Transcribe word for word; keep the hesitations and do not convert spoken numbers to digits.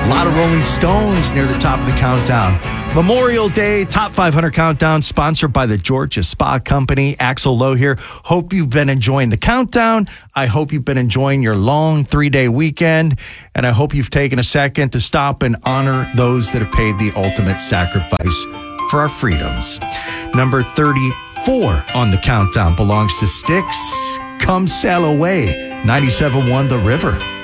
A lot of Rolling Stones near the top of the countdown. Memorial Day Top five hundred Countdown, sponsored by the Georgia Spa Company. Axel Lowe here. Hope you've been enjoying the countdown. I hope you've been enjoying your long three-day weekend. And I hope you've taken a second to stop and honor those that have paid the ultimate sacrifice for our freedoms. Number thirty-four on the countdown belongs to Styx. Come Sail Away. ninety-seven point one The River.